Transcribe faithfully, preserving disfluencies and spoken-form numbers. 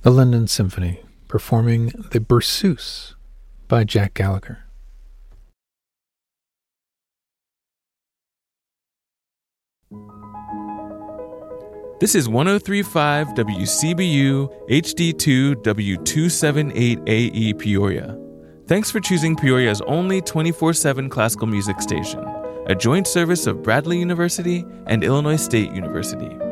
The London Symphony, performing the Berceuse by Jack Gallagher. This is one oh three point five W C B U H D two W two seventy-eight A E Peoria. Thanks for choosing Peoria's only twenty-four seven classical music station, a joint service of Bradley University and Illinois State University.